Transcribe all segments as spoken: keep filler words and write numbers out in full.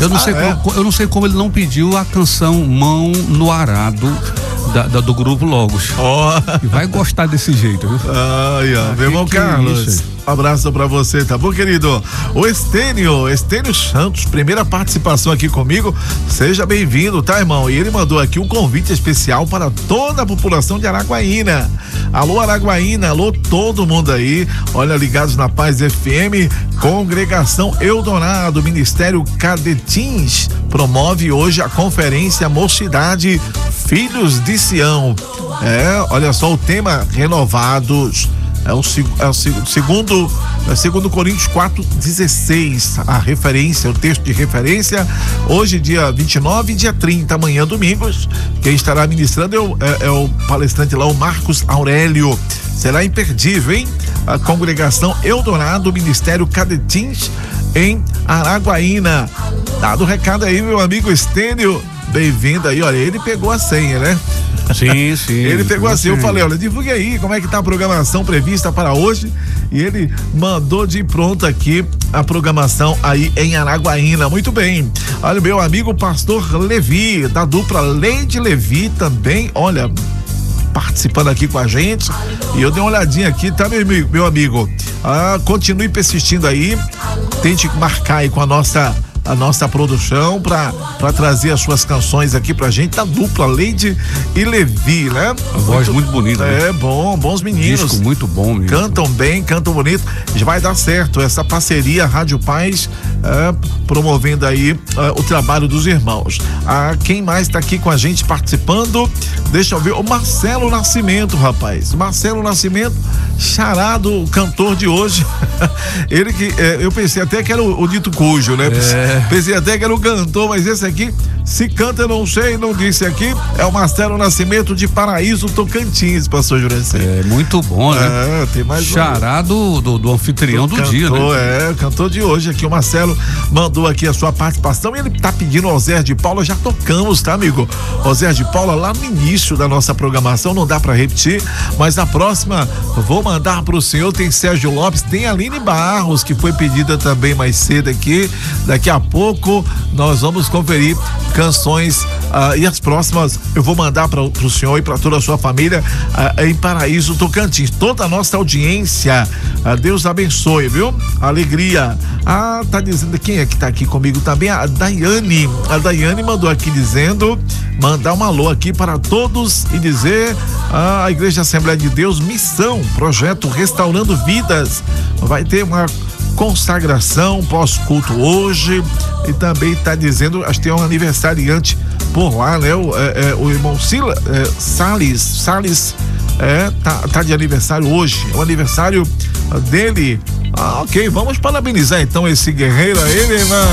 eu não, ah, sei é? como, eu não sei como ele não pediu a canção Mão no Arado da, da, do grupo Logos. Ó. E vai gostar desse jeito, viu? Ai, ó, Ah, meu irmão que que é Carlos. isso? Um abraço pra você, tá bom, querido? O Estênio, Estênio Santos, primeira participação aqui comigo. Seja bem-vindo, tá, irmão? E ele mandou aqui um convite especial para toda a população de Araguaína. Alô, Araguaína, alô, todo mundo aí. Olha, ligados na Paz F M, Congregação Eldorado, Ministério Cadetins, promove hoje a conferência Mocidade Filhos de Sião. É, olha só o tema: renovados. É o, é o segundo, é segundo Coríntios quatro, dezesseis, a referência, o texto de referência. Hoje, dia vinte e nove e dia trinta, amanhã, domingos. Quem estará ministrando é o, é, é o palestrante lá, o Marcos Aurélio. Será imperdível, hein? A Congregação Eldorado, Ministério Cadetins, em Araguaína. Dado o recado aí, meu amigo Estênio. Bem-vindo aí, olha, ele pegou a senha, né? Sim, sim. Ele pegou assim, eu falei, olha, divulgue aí como é que tá a programação prevista para hoje, e ele mandou de pronto aqui a programação aí em Araguaína. Muito bem. Olha, meu amigo pastor Levi, da dupla Leide Levi também, olha, participando aqui com a gente, e eu dei uma olhadinha aqui, tá, meu, meu amigo? Ah, continue persistindo aí, tente marcar aí com a nossa a nossa produção para para trazer as suas canções aqui pra gente, da dupla Leide e Levi, né? A voz muito, muito bonita. É, né? bom, bons meninos. Disco muito bom mesmo. Cantam bem, cantam bonito. Vai dar certo essa parceria Rádio Paz, é, promovendo aí é, o trabalho dos irmãos. Ah, quem mais tá aqui com a gente participando? Deixa eu ver, o Marcelo Nascimento, rapaz. Marcelo Nascimento, charado, o cantor de hoje. Ele que, é, eu pensei até que era o, o dito cujo, né? É. Pensei até que era o cantor, mas esse aqui, se canta eu não sei, não disse aqui, é o Marcelo Nascimento de Paraíso, Tocantins, pastor Jureci. É muito bom, né? É, tem mais Xará um. do, do, do anfitrião do, do dia, cantor, né? É, cantor de hoje aqui, o Marcelo mandou aqui a sua participação e ele tá pedindo ao Zé de Paula, já tocamos, tá, amigo? O Zé de Paula lá no início da nossa programação, não dá pra repetir, mas na próxima vou mandar pro senhor, tem Sérgio Lopes, tem Aline Barros, que foi pedida também mais cedo aqui, daqui a pouco nós vamos conferir canções uh, e as próximas eu vou mandar para o senhor e para toda a sua família uh, em Paraíso, Tocantins, toda a nossa audiência, uh, Deus abençoe, viu? Alegria. Ah, tá dizendo, quem é que tá aqui comigo também? A Daiane, a Daiane mandou aqui dizendo, mandar um alô aqui para todos e dizer, uh, a Igreja Assembleia de Deus, missão, projeto Restaurando Vidas, vai ter uma consagração pós-culto hoje, e também está dizendo, acho que tem um aniversariante por lá, né? O, é, é, o irmão Sila, é, Salles, Salles, é, tá, tá de aniversário hoje, é o aniversário dele. Ah, ok, vamos parabenizar então esse guerreiro aí, minha irmã.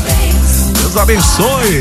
Deus abençoe.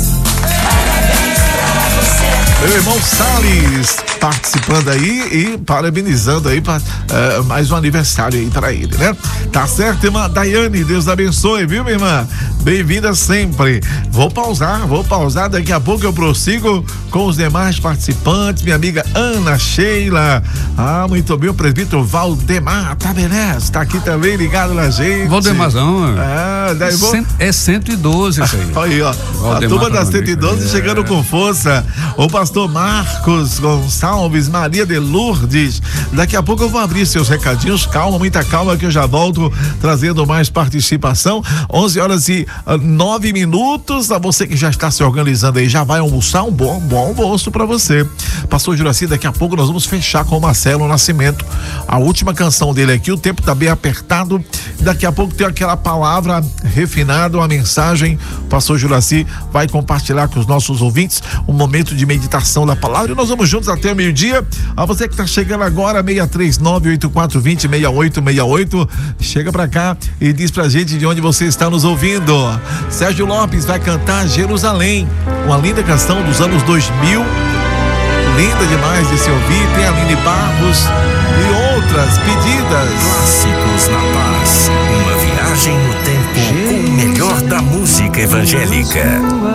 Meu irmão Salles participando aí e parabenizando aí pra, uh, mais um aniversário aí pra ele, né? Tá certo, irmã Daiane, Deus abençoe, viu, minha irmã? Bem-vinda sempre. Vou pausar, vou pausar, daqui a pouco eu prossigo com os demais participantes, minha amiga Ana Sheila, ah, muito bem, o presbítero Valdemar, tá beleza? Tá aqui também ligado na gente. Valdemarzão, ah, daí vou... é cento e doze isso aí. Aí, ó, Valdemar, a turma da cento e doze é. Chegando com força, o pastor Marcos Gonçalves, Maria de Lourdes, daqui a pouco eu vou abrir seus recadinhos, calma, muita calma que eu já volto trazendo mais participação. Onze horas e nove minutos, a você que já está se organizando aí, já vai almoçar, um bom, bom almoço pra você. Pastor Juraci, daqui a pouco nós vamos fechar com o Marcelo Nascimento, a última canção dele aqui, o tempo tá bem apertado, daqui a pouco tem aquela palavra refinada, uma mensagem, o pastor Juraci vai compartilhar com os nossos ouvintes um momento de meditação da palavra e nós vamos juntos até o meio-dia. A você que tá chegando agora, seis três nove, oito quatro dois zero, seis oito seis oito, chega pra cá e diz pra gente de onde você está nos ouvindo. Sérgio Lopes vai cantar Jerusalém, uma linda canção dos anos dois mil, linda demais de se ouvir. Tem a Aline Barros e outras pedidas. Clássicos na Paz, uma viagem no tempo com o melhor da música evangélica.